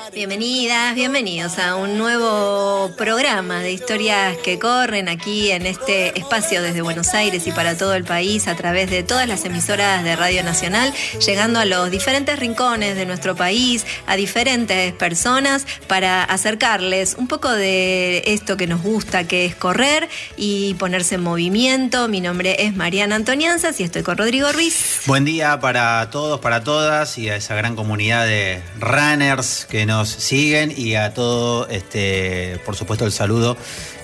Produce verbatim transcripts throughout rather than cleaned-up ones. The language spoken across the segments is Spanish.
Bienvenidas, bienvenidos a un nuevo programa de historias que corren aquí en este espacio desde Buenos Aires y para todo el país a través de todas las emisoras de Radio Nacional, llegando a los diferentes rincones de nuestro país, a diferentes personas para acercarles un poco de esto que nos gusta, que es correr y ponerse en movimiento. Mi nombre es Mariana Antonianzas y estoy con Rodrigo Ruiz. Buen día para todos, para todas y a esa gran comunidad de runners que nos siguen y a todo, este, por supuesto, el saludo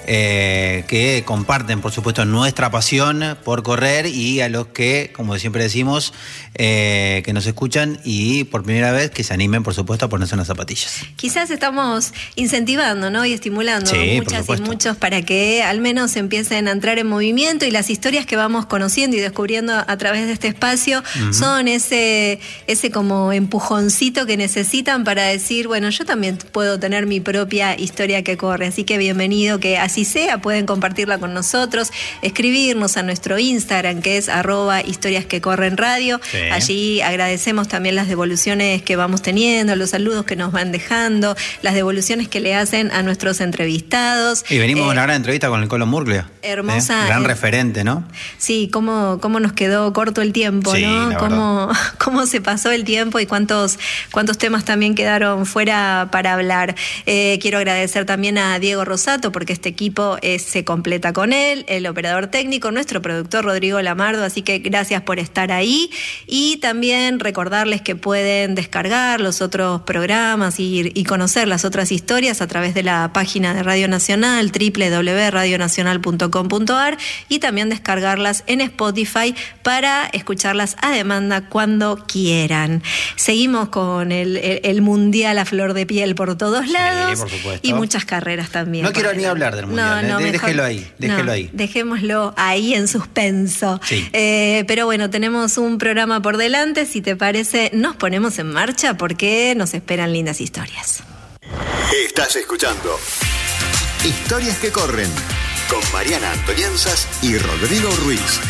eh, que comparten, por supuesto, nuestra pasión por correr y a los que, como siempre decimos, eh, que nos escuchan y por primera vez que se animen, por supuesto, a ponerse unas zapatillas. Quizás estamos incentivando, ¿no? Y estimulando sí, a muchas y muchos para que al menos empiecen a entrar en movimiento, y las historias que vamos conociendo y descubriendo a través de este espacio uh-huh. son ese, ese como empujoncito que necesitan para decir, bueno, yo también puedo tener mi propia historia que corre. Así que bienvenido, que así sea, pueden compartirla con nosotros, escribirnos a nuestro Instagram, que es arroba historias que corren radio. Sí. Allí agradecemos también las devoluciones que vamos teniendo, los saludos que nos van dejando, las devoluciones que le hacen a nuestros entrevistados. Y venimos de eh, una gran entrevista con el Colo Murglia. Hermosa. ¿Eh? Gran eh, referente, ¿no? Sí, cómo, cómo nos quedó corto el tiempo, sí, ¿no? Cómo, cómo se pasó el tiempo y cuántos, cuántos temas también quedaron fuera para hablar. Eh, quiero agradecer también a Diego Rosato, porque este equipo eh, se completa con él, el operador técnico, nuestro productor Rodrigo Lamardo, así que gracias por estar ahí. Y también recordarles que pueden descargar los otros programas y, y conocer las otras historias a través de la página de Radio Nacional, doble u doble u doble u punto radio nacional punto com punto a r, y también descargarlas en Spotify para escucharlas a demanda cuando quieran. Seguimos con el, el, el mundial a flor de piel por todos lados. Sí, por supuesto. Y muchas carreras también. No quiero ni hablar del mundial. No, no, déjelo mejor, ahí, déjelo no, ahí. Dejémoslo ahí en suspenso. Sí. Eh, pero bueno, tenemos un programa por delante. Si te parece, nos ponemos en marcha porque nos esperan lindas historias. Estás escuchando Historias que corren con Mariana Antonianzas y Rodrigo Ruiz.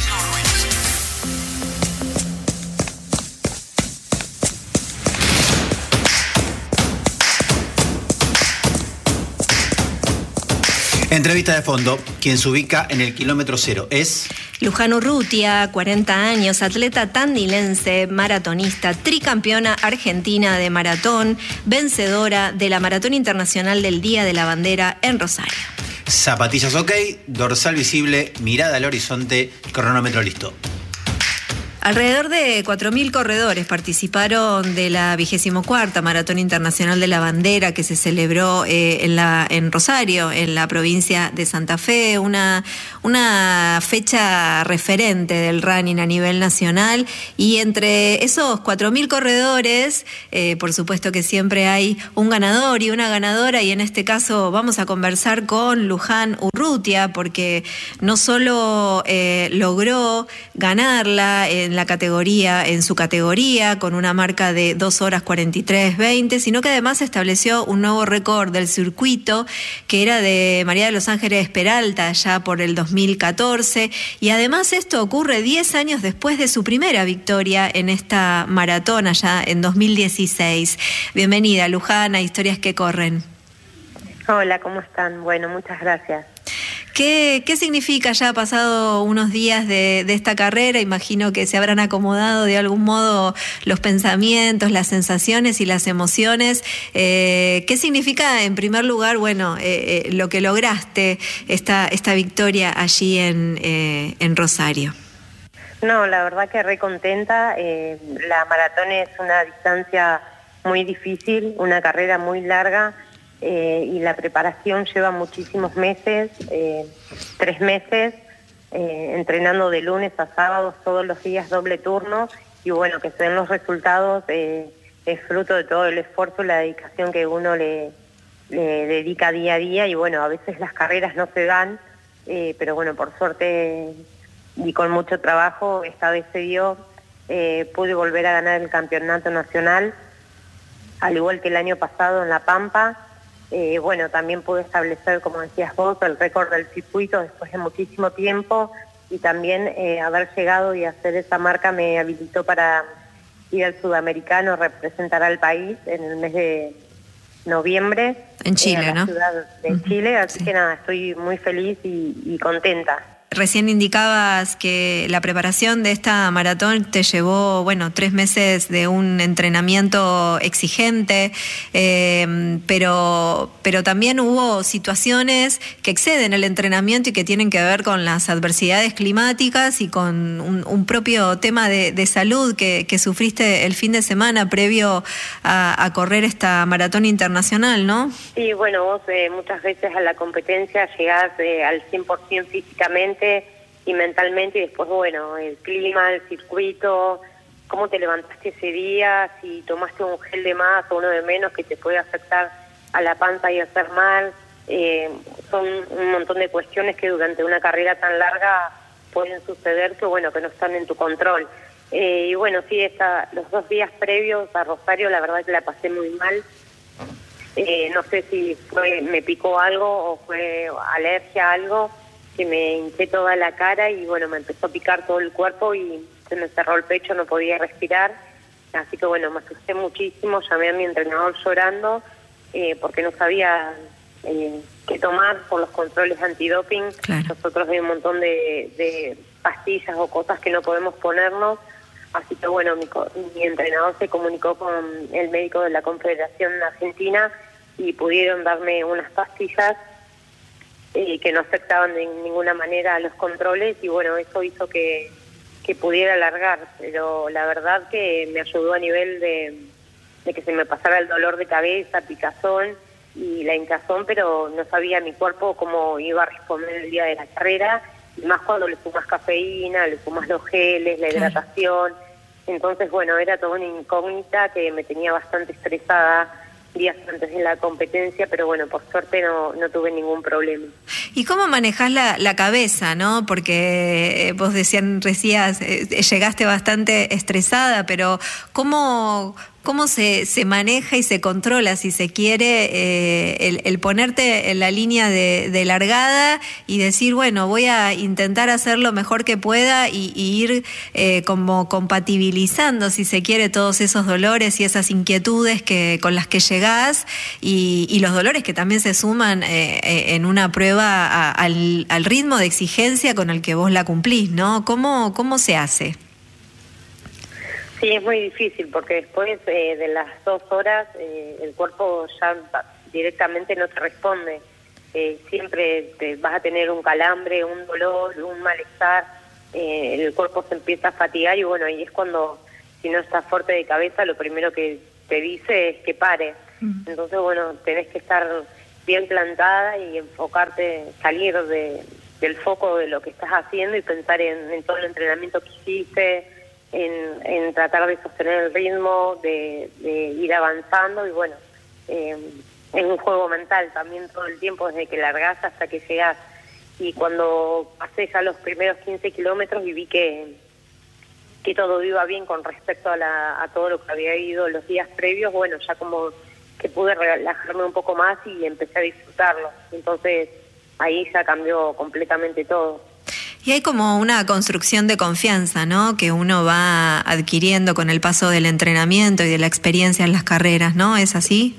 Entrevista de fondo. Quien se ubica en el kilómetro cero es Luján Urrutia, cuarenta años, atleta tandilense, maratonista, tricampeona argentina de maratón, vencedora de la Maratón Internacional del Día de la Bandera en Rosario. Zapatillas ok, dorsal visible, mirada al horizonte, cronómetro listo. Alrededor de cuatro mil corredores participaron de la vigésimo cuarta Maratón Internacional de la Bandera, que se celebró eh, en, la, en Rosario, en la provincia de Santa Fe, una, una fecha referente del running a nivel nacional. Y entre esos cuatro mil corredores, eh, por supuesto que siempre hay un ganador y una ganadora, y en este caso vamos a conversar con Luján Urrutia, porque no solo eh, logró ganarla en la categoría, en su categoría, con una marca de dos horas cuarenta y tres veinte, sino que además estableció un nuevo récord del circuito, que era de María de los Ángeles Peralta, ya por el dos mil catorce, y además esto ocurre diez años después de su primera victoria en esta maratón, allá en dos mil dieciséis. Bienvenida, Luján, a Historias que Corren. Hola, ¿cómo están? Bueno, muchas gracias. ¿Qué, ¿Qué significa? Ya ha pasado unos días de, de esta carrera, imagino que se habrán acomodado de algún modo los pensamientos, las sensaciones y las emociones. Eh, ¿Qué significa, en primer lugar, bueno, eh, eh, lo que lograste, esta, esta victoria allí en, eh, en Rosario? No, la verdad que re contenta. Eh, la maratón es una distancia muy difícil, una carrera muy larga. Eh, y la preparación lleva muchísimos meses, eh, tres meses, eh, entrenando de lunes a sábados, todos los días doble turno, y bueno, que se den los resultados eh, es fruto de todo el esfuerzo y la dedicación que uno le, le dedica día a día, y bueno, a veces las carreras no se dan, eh, pero bueno, por suerte y con mucho trabajo, esta vez se dio, eh, pude volver a ganar el campeonato nacional, al igual que el año pasado en La Pampa. Eh, bueno, también pude establecer, como decías vos, el récord del circuito después de muchísimo tiempo, y también eh, haber llegado y hacer esa marca me habilitó para ir al Sudamericano, representar al país en el mes de, noviembre. En Chile, eh, a la ¿no? ciudad de uh-huh. Chile, así sí. que nada, estoy muy feliz y, y contenta. Recién indicabas que la preparación de esta maratón te llevó, bueno, tres meses de un entrenamiento exigente, eh, pero, pero también hubo situaciones que exceden el entrenamiento y que tienen que ver con las adversidades climáticas y con un, un propio tema de, de salud que, que sufriste el fin de semana previo a, a correr esta maratón internacional, ¿no? Sí, bueno, vos eh, muchas veces a la competencia llegás eh, al cien por ciento físicamente y mentalmente, y después, bueno, el clima, el circuito, cómo te levantaste ese día, si tomaste un gel de más o uno de menos que te puede afectar a la panza y hacer mal, eh, son un montón de cuestiones que durante una carrera tan larga pueden suceder que, bueno, que no están en tu control. Eh, y bueno, sí, esta, los dos días previos a Rosario, la verdad que la pasé muy mal. Eh, no sé si fue, me picó algo o fue alergia a algo, que me hinché toda la cara y bueno, me empezó a picar todo el cuerpo y se me cerró el pecho, no podía respirar. Así que bueno, me asusté muchísimo, llamé a mi entrenador llorando eh, porque no sabía eh, qué tomar por los controles antidoping. Claro. Nosotros hay un montón de, de pastillas o cosas que no podemos ponernos. Así que bueno, mi, mi entrenador se comunicó con el médico de la Confederación Argentina y pudieron darme unas pastillas eh, que no afectaban de ninguna manera a los controles y bueno, eso hizo que, que pudiera alargar, pero la verdad que me ayudó a nivel de, de que se me pasara el dolor de cabeza, picazón y la hinchazón, pero no sabía mi cuerpo cómo iba a responder el día de la carrera, y más cuando le sumas cafeína, le sumas los geles, la hidratación. Entonces, bueno, era toda una incógnita que me tenía bastante estresada días antes de la competencia, pero bueno, por suerte no, no tuve ningún problema. ¿Y cómo manejás la, la cabeza, no? Porque vos decían, decías, eh, llegaste bastante estresada, pero ¿cómo... ¿Cómo se, se maneja y se controla, si se quiere, eh, el, el ponerte en la línea de, de largada y decir, bueno, voy a intentar hacer lo mejor que pueda y, y ir eh, como compatibilizando, si se quiere, todos esos dolores y esas inquietudes que con las que llegás y, y los dolores que también se suman eh, eh, en una prueba a, al, al ritmo de exigencia con el que vos la cumplís, ¿no? ¿Cómo, cómo se hace? Sí, es muy difícil porque después eh, de las dos horas eh, el cuerpo ya directamente no te responde. Eh, siempre te vas a tener un calambre, un dolor, un malestar, eh, el cuerpo se empieza a fatigar y bueno, ahí es cuando, si no estás fuerte de cabeza, lo primero que te dice es que pare. Mm. Entonces, bueno, tenés que estar bien plantada y enfocarte, salir de, del foco de lo que estás haciendo y pensar en, en todo el entrenamiento que hiciste, En, en tratar de sostener el ritmo, de, de ir avanzando y bueno, eh, es un juego mental también todo el tiempo desde que largás hasta que llegás. Y cuando pasé ya los primeros quince kilómetros y vi que, que todo iba bien con respecto a, la, a todo lo que había ido los días previos, bueno, ya como que pude relajarme un poco más y empecé a disfrutarlo. Entonces ahí ya cambió completamente todo. Y hay como una construcción de confianza, ¿no? Que uno va adquiriendo con el paso del entrenamiento y de la experiencia en las carreras, ¿no? ¿Es así?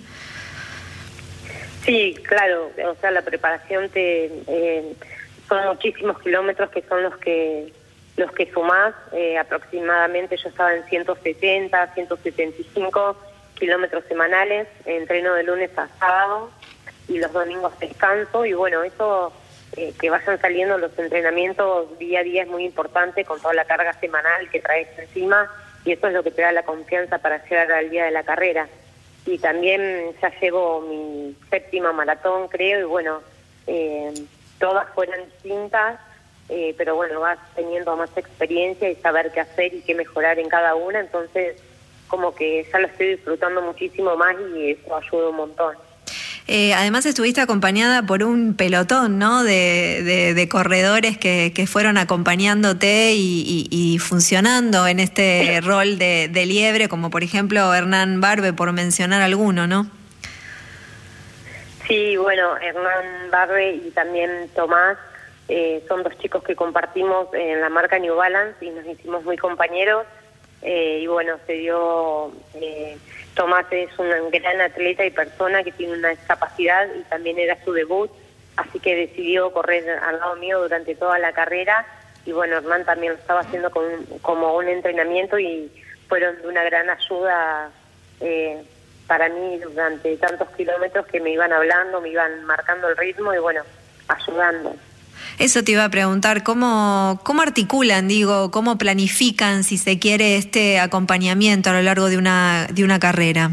Sí, claro. O sea, la preparación te eh, son muchísimos kilómetros que son los que los que sumás. Eh, aproximadamente yo estaba en ciento setenta, ciento setenta y cinco kilómetros semanales. Entreno de lunes a sábado y los domingos descanso. Y bueno, eso... Eh, que vayan saliendo los entrenamientos día a día es muy importante con toda la carga semanal que traes encima y eso es lo que te da la confianza para llegar al día de la carrera. Y también ya llevo mi séptima maratón, creo, y bueno, eh, todas fueron distintas, eh, pero bueno, vas teniendo más experiencia y saber qué hacer y qué mejorar en cada una, entonces como que ya lo estoy disfrutando muchísimo más y eso ayuda un montón. Eh, además estuviste acompañada por un pelotón, ¿no? De, de, de corredores que, que fueron acompañándote y, y, y funcionando en este rol de, de liebre, como por ejemplo Hernán Barbe, por mencionar alguno, ¿no? Sí, bueno, Hernán Barbe y también Tomás eh, son dos chicos que compartimos en la marca New Balance y nos hicimos muy compañeros eh, y bueno, se dio... Eh, Tomás es un gran atleta y persona que tiene una discapacidad y también era su debut, así que decidió correr al lado mío durante toda la carrera y bueno, Hernán también lo estaba haciendo con, como un entrenamiento y fueron de una gran ayuda eh, para mí durante tantos kilómetros que me iban hablando, me iban marcando el ritmo y bueno, ayudando. Eso te iba a preguntar, ¿cómo, cómo articulan, digo, cómo planifican, si se quiere, este acompañamiento a lo largo de una, de una carrera?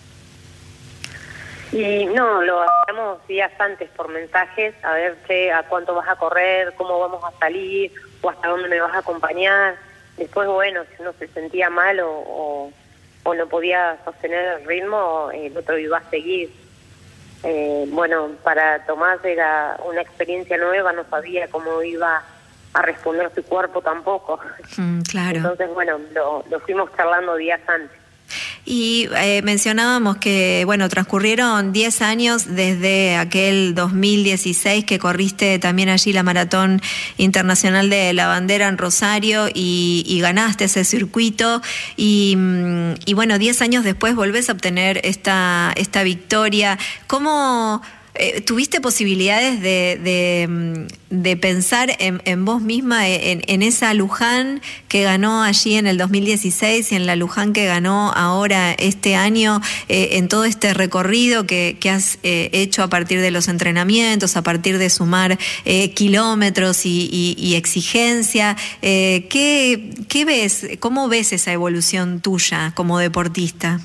Y no, lo hacemos días antes por mensajes, a ver che, a cuánto vas a correr, cómo vamos a salir, o hasta dónde me vas a acompañar. Después, bueno, si uno se sentía mal o, o, o no podía sostener el ritmo, el otro iba a seguir. Eh, bueno, para Tomás era una experiencia nueva, no sabía cómo iba a responder su cuerpo tampoco. Mm, claro. Entonces, bueno, lo, lo fuimos charlando días antes. Y eh, mencionábamos que, bueno, transcurrieron diez años desde aquel dos mil dieciséis que corriste también allí la Maratón Internacional de la Bandera en Rosario y, y ganaste ese circuito y, y bueno, diez años después volvés a obtener esta, esta victoria. ¿Cómo eh, tuviste posibilidades de, de, de pensar en, en vos misma, en, en esa Luján que ganó allí en el dos mil dieciséis y en la Luján que ganó ahora este año, eh, en todo este recorrido que, que has eh, hecho a partir de los entrenamientos, a partir de sumar eh, kilómetros y, y, y exigencia? Eh, ¿qué, ¿Qué ves? ¿Cómo ves esa evolución tuya como deportista?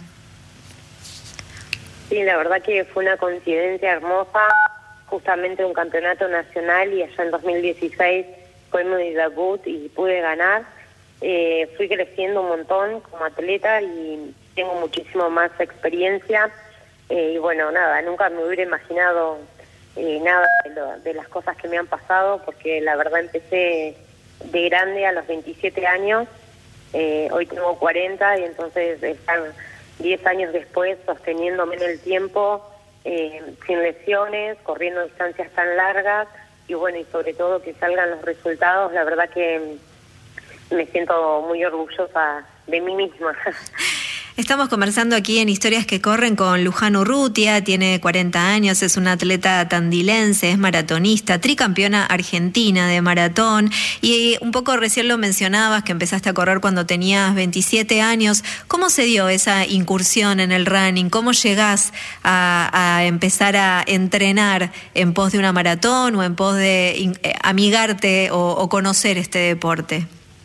Sí, la verdad que fue una coincidencia hermosa, justamente un campeonato nacional y allá en dos mil dieciséis fue mi debut y pude ganar. Eh, fui creciendo un montón como atleta y tengo muchísimo más experiencia eh, y bueno, nada, nunca me hubiera imaginado eh, nada de, lo, de las cosas que me han pasado porque la verdad empecé de grande a los veintisiete años, eh, hoy tengo cuarenta y entonces están diez años después sosteniéndome en el tiempo, eh, sin lesiones, corriendo distancias tan largas y bueno, y sobre todo que salgan los resultados, la verdad que me siento muy orgullosa de mí misma. Estamos conversando aquí en Historias que Corren con Luján Urrutia, tiene cuarenta años, es una atleta tandilense, es maratonista, tricampeona argentina de maratón y un poco recién lo mencionabas que empezaste a correr cuando tenías veintisiete años. ¿Cómo se dio esa incursión en el running? ¿Cómo llegás a, a empezar a entrenar en pos de una maratón o en pos de eh, amigarte o, o conocer este deporte?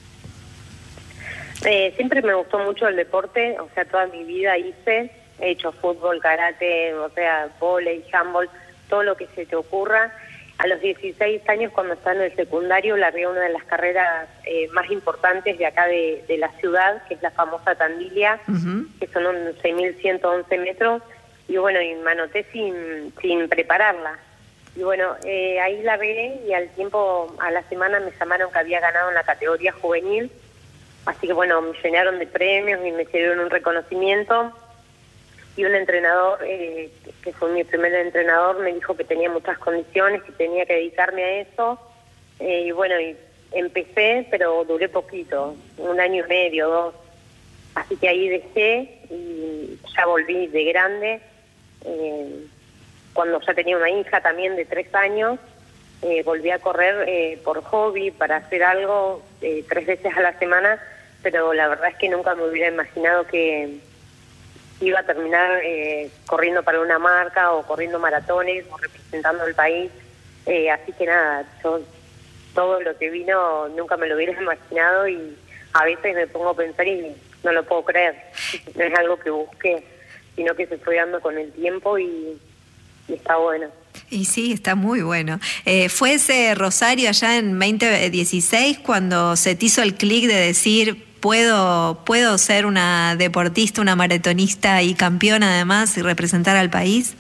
Eh, siempre me gustó mucho el deporte, o sea, toda mi vida hice, he hecho fútbol, karate, o sea, vóley, handball, todo lo que se te ocurra. A los dieciséis años, cuando estaba en el secundario, largué una de las carreras eh, más importantes de acá de, de la ciudad, que es la famosa Tandilia, uh-huh. que son seis mil ciento once metros, y bueno, y me anoté sin, sin prepararla. Y bueno, eh, ahí largué y al tiempo, a la semana me llamaron que había ganado en la categoría juvenil. Así que bueno, me llenaron de premios y me hicieron un reconocimiento y un entrenador, eh, que fue mi primer entrenador, me dijo que tenía muchas condiciones, que tenía que dedicarme a eso. Eh, y bueno, y empecé, pero duré poquito, un año y medio, dos. Así que ahí dejé y ya volví de grande. Eh, cuando ya tenía una hija también de tres años, eh, volví a correr eh, por hobby, para hacer algo eh, tres veces a la semana, pero la verdad es que nunca me hubiera imaginado que iba a terminar eh, corriendo para una marca o corriendo maratones o representando al país. Eh, así que nada, yo todo lo que vino nunca me lo hubiera imaginado y a veces me pongo a pensar y no lo puedo creer. No es algo que busqué, sino que se fue dando con el tiempo y, y está bueno. Y sí, está muy bueno. Eh, ¿Fue ese Rosario allá en veinte dieciséis cuando se te hizo el clic de decir puedo, puedo ser una deportista, una maratonista y campeona además y representar al país?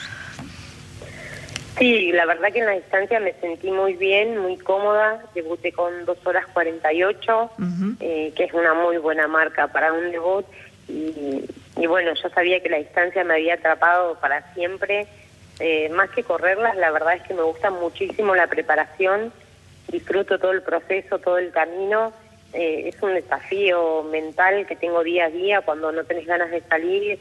Sí, la verdad que en la distancia me sentí muy bien, muy cómoda. Debuté con dos horas cuarenta y ocho, uh-huh. eh, que es una muy buena marca para un debut. Y, y bueno, yo sabía que la distancia me había atrapado para siempre. Eh, más que correrlas, la verdad es que me gusta muchísimo la preparación, disfruto todo el proceso, todo el camino, eh, es un desafío mental que tengo día a día cuando no tenés ganas de salir,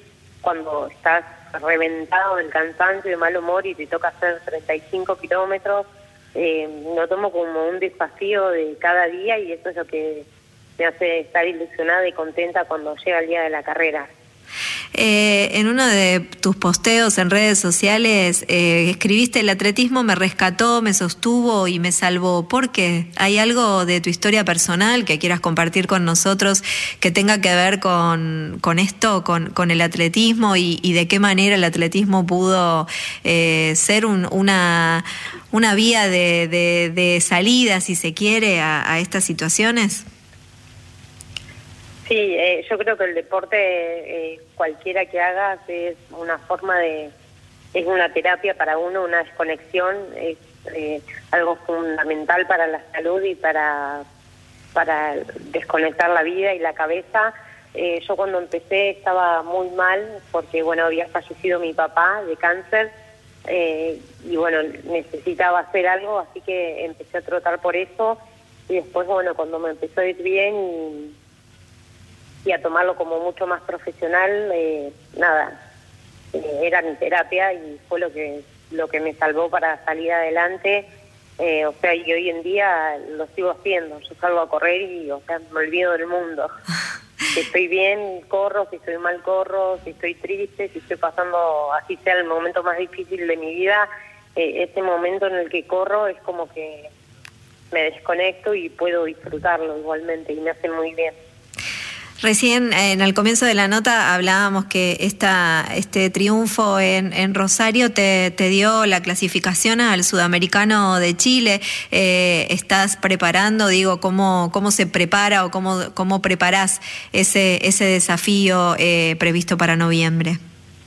cuando estás reventado del cansancio y de mal humor y te toca hacer treinta y cinco kilómetros, eh, lo tomo como un desafío de cada día y eso es lo que me hace estar ilusionada y contenta cuando llega el día de la carrera. Eh, en uno de tus posteos en redes sociales eh, escribiste: el atletismo me rescató, me sostuvo y me salvó. ¿Por qué? ¿Hay algo de tu historia personal que quieras compartir con nosotros que tenga que ver con, con esto, con, con el atletismo y, y de qué manera el atletismo pudo eh, ser un, una, una vía de, de, de salida, si se quiere, a, a estas situaciones? Sí, eh, yo creo que el deporte, eh, cualquiera que hagas, es una forma de, es una terapia para uno, una desconexión, es eh, algo fundamental para la salud y para, para desconectar la vida y la cabeza. Eh, yo cuando empecé estaba muy mal porque, bueno, había fallecido mi papá de cáncer eh, y, bueno, necesitaba hacer algo, así que empecé a trotar por eso y después, bueno, cuando me empezó a ir bien y... y a tomarlo como mucho más profesional, eh, nada, eh, era mi terapia y fue lo que lo que me salvó para salir adelante, eh, o sea, y hoy en día lo sigo haciendo, yo salgo a correr y, o sea, me olvido del mundo. Si estoy bien, corro, si estoy mal, corro, si estoy triste, si estoy pasando, así sea el momento más difícil de mi vida, eh, ese momento en el que corro es como que me desconecto y puedo disfrutarlo igualmente y me hace muy bien. Recién en el comienzo de la nota hablábamos que esta, este triunfo en, en Rosario te, te dio la clasificación al Sudamericano de Chile. Eh, ¿Estás preparando, digo, cómo, cómo se prepara o cómo, cómo preparás ese, ese desafío eh, previsto para noviembre?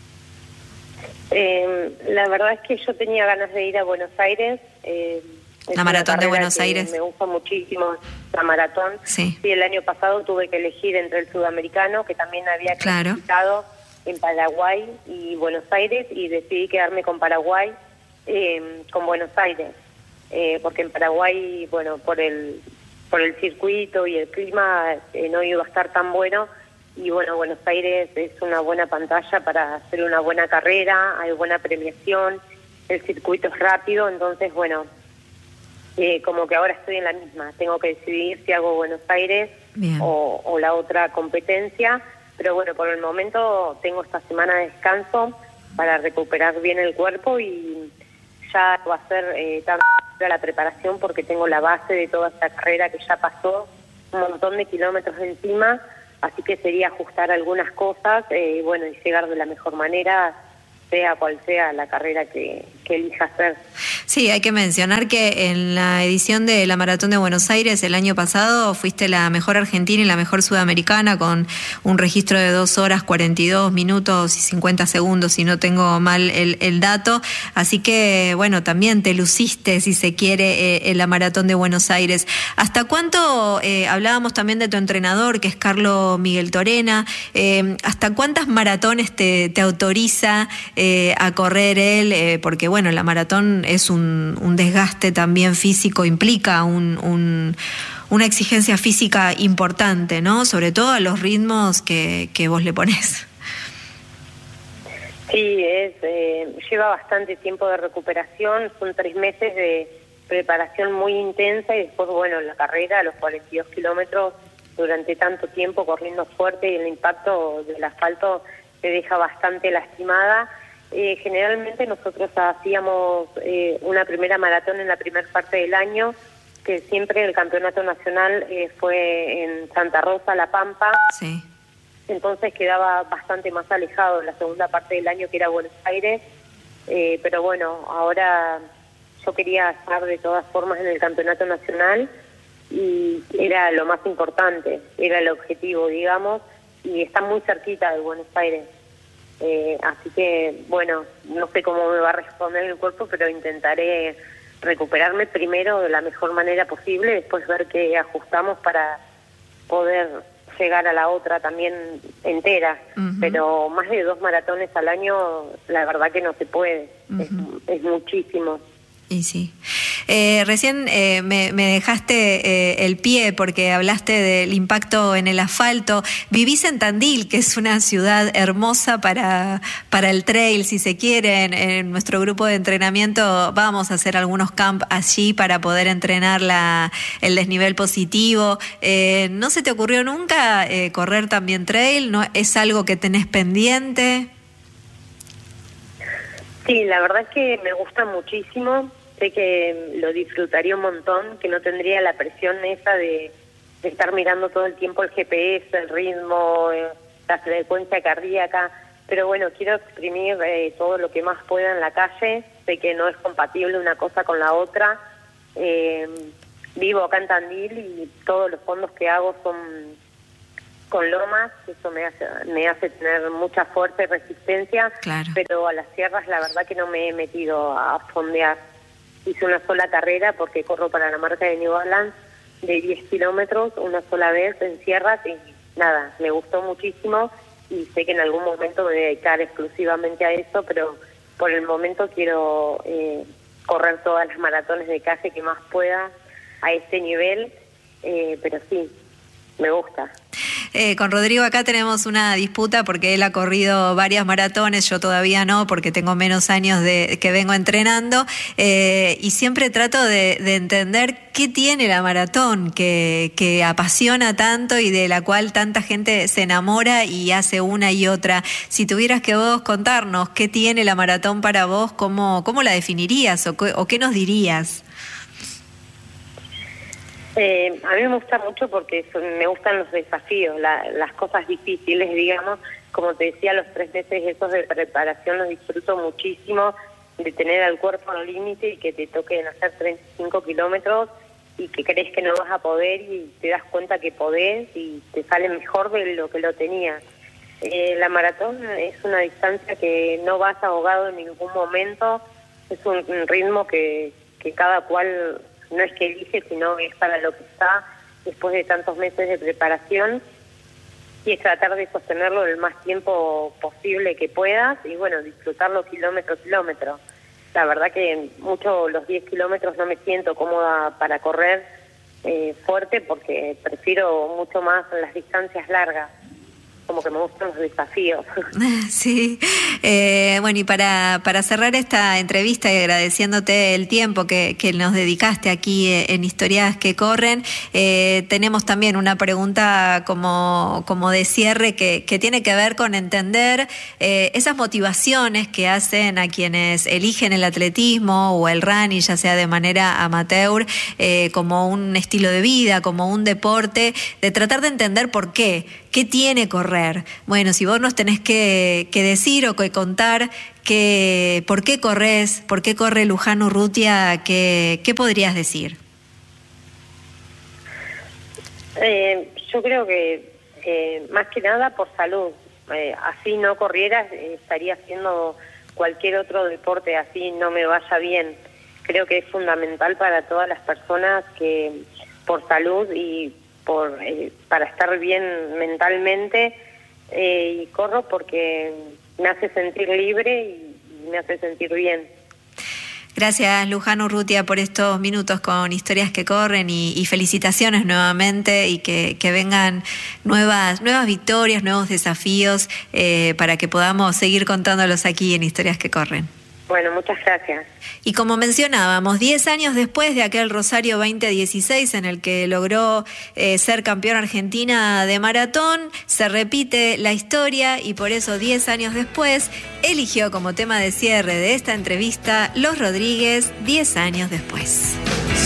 Eh, la verdad es que yo tenía ganas de ir a Buenos Aires. Eh, La maratón de Buenos Aires. Me gusta muchísimo la maratón. Sí. Sí, el año pasado tuve que elegir entre el sudamericano, que también había Claro. clasificado en Paraguay y Buenos Aires, y decidí quedarme con Paraguay, eh, con Buenos Aires, eh, porque en Paraguay, bueno, por el por el circuito y el clima eh, no iba a estar tan bueno, y bueno, Buenos Aires es una buena pantalla para hacer una buena carrera, hay buena premiación, el circuito es rápido, entonces, bueno, Eh, como que ahora estoy en la misma, tengo que decidir si hago Buenos Aires o, o la otra competencia, pero bueno, por el momento tengo esta semana de descanso para recuperar bien el cuerpo y ya va a ser eh, tan la preparación porque tengo la base de toda esta carrera que ya pasó, un montón de kilómetros encima, así que sería ajustar algunas cosas eh, y bueno, y llegar de la mejor manera, sea cual sea la carrera que, que elija hacer. Sí, hay que mencionar que en la edición de la Maratón de Buenos Aires el año pasado fuiste la mejor argentina y la mejor sudamericana con un registro de dos horas cuarenta y dos minutos y cincuenta segundos, si no tengo mal el, el dato. Así que, bueno, también te luciste, si se quiere, eh, en la Maratón de Buenos Aires. ¿Hasta cuánto, eh, hablábamos también de tu entrenador, que es Carlos Miguel Torena, eh, hasta cuántas maratones te, te autoriza eh, a correr él? Eh, porque, bueno, la maratón es un Un, un desgaste también físico, implica un, un, una exigencia física importante, ¿no? Sobre todo a los ritmos que, que vos le ponés. Sí, es, eh, lleva bastante tiempo de recuperación, son tres meses de preparación muy intensa y después, bueno, la carrera, los cuarenta y dos kilómetros, durante tanto tiempo corriendo fuerte y el impacto del asfalto te deja bastante lastimada. Eh, generalmente nosotros hacíamos eh, una primera maratón en la primera parte del año, que siempre el campeonato nacional eh, fue en Santa Rosa, La Pampa. Sí. Entonces quedaba bastante más alejado la segunda parte del año, que era Buenos Aires. Eh, pero bueno, ahora yo quería estar de todas formas en el campeonato nacional y era lo más importante, era el objetivo, digamos, y está muy cerquita de Buenos Aires. Eh, así que, bueno, no sé cómo me va a responder el cuerpo, pero intentaré recuperarme primero de la mejor manera posible, después ver qué ajustamos para poder llegar a la otra también entera. Uh-huh. Pero más de dos maratones al año, la verdad que no se puede, uh-huh. es, es muchísimo. Y sí. Eh, recién eh, me, me dejaste eh, el pie porque hablaste del impacto en el asfalto. Vivís en Tandil, que es una ciudad hermosa para, para el trail, si se quiere. En, en nuestro grupo de entrenamiento vamos a hacer algunos camp allí para poder entrenar la, el desnivel positivo. Eh, ¿No se te ocurrió nunca eh, correr también trail? ¿No es algo que tenés pendiente? Sí, la verdad es que me gusta muchísimo, sé que lo disfrutaría un montón, que no tendría la presión esa de, de estar mirando todo el tiempo el G P S, el ritmo, eh, la frecuencia cardíaca, pero bueno, quiero exprimir eh, todo lo que más pueda en la calle, sé que no es compatible una cosa con la otra, eh, vivo acá en Tandil y todos los fondos que hago son con lomas, eso me hace, me hace tener mucha fuerza y resistencia, claro. Pero a las sierras la verdad que no me he metido a fondear. Hice una sola carrera porque corro para la marca de New Balance de diez kilómetros una sola vez en sierras y nada, me gustó muchísimo y sé que en algún momento me voy a dedicar exclusivamente a eso, pero por el momento quiero eh, correr todas las maratones de calle que más pueda a este nivel, eh, pero sí, me gusta. Eh, con Rodrigo acá tenemos una disputa porque él ha corrido varias maratones, yo todavía no porque tengo menos años de que vengo entrenando eh, y siempre trato de, de entender qué tiene la maratón que, que apasiona tanto y de la cual tanta gente se enamora y hace una y otra. Si tuvieras que vos contarnos qué tiene la maratón para vos, ¿cómo, cómo la definirías o, o qué nos dirías? Eh, a mí me gusta mucho porque son, me gustan los desafíos, la, las cosas difíciles, digamos, como te decía, los tres meses esos de preparación los disfruto muchísimo, de tener al cuerpo al límite y que te toquen hacer treinta y cinco kilómetros y que crees que no vas a poder y te das cuenta que podés y te sale mejor de lo que lo tenías. Eh, la maratón es una distancia que no vas ahogado en ningún momento, es un, un ritmo que, que cada cual no es que elige, sino es para lo que está después de tantos meses de preparación y es tratar de sostenerlo el más tiempo posible que puedas y bueno, disfrutarlo kilómetro a kilómetro. La verdad que mucho los diez kilómetros no me siento cómoda para correr eh, fuerte porque prefiero mucho más las distancias largas. Como que me gustan los desafíos. Sí, eh, bueno, y para, para cerrar esta entrevista y agradeciéndote el tiempo que, que nos dedicaste aquí en Historias que Corren, eh, tenemos también una pregunta como, como de cierre que, que tiene que ver con entender eh, esas motivaciones que hacen a quienes eligen el atletismo o el running, ya sea de manera amateur, eh, como un estilo de vida, como un deporte, de tratar de entender por qué. ¿Qué tiene correr? Bueno, si vos nos tenés que, que decir o que contar que, por qué corres, por qué corre Luján Urrutia, ¿qué, qué podrías decir? Eh, yo creo que eh, más que nada por salud. Eh, así no corrieras, eh, estaría haciendo cualquier otro deporte, así no me vaya bien. Creo que es fundamental para todas las personas que por salud y por eh, para estar bien mentalmente eh, y corro porque me hace sentir libre y, y me hace sentir bien. Gracias, Luján Urrutia, por estos minutos con Historias que Corren y, y felicitaciones nuevamente y que, que vengan nuevas, nuevas victorias, nuevos desafíos eh, para que podamos seguir contándolos aquí en Historias que Corren. Bueno, muchas gracias. Y como mencionábamos, diez años después de aquel Rosario veinte dieciséis en el que logró eh, ser campeón argentina de maratón, se repite la historia y por eso diez años después eligió como tema de cierre de esta entrevista Los Rodríguez, diez años después.